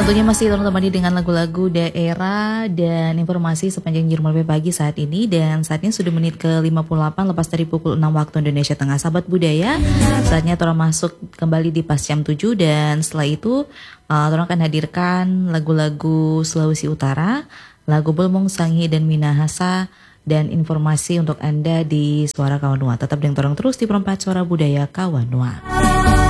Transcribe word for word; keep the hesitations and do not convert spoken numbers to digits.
Tentunya masih teman-teman dengan lagu-lagu daerah dan informasi sepanjang Jurnal Pagi saat ini. Dan saat ini sudah menit ke lima puluh delapan lepas dari pukul enam waktu Indonesia Tengah. Sahabat budaya, saatnya Tora masuk kembali di pas jam tujuh. Dan setelah itu uh, Tora akan hadirkan lagu-lagu Sulawesi Utara, lagu Belmong Sanghi dan Minahasa, dan informasi untuk Anda di Suara Kawanua. Tetap dengan Torang terus di perempat Suara Budaya Kawanua.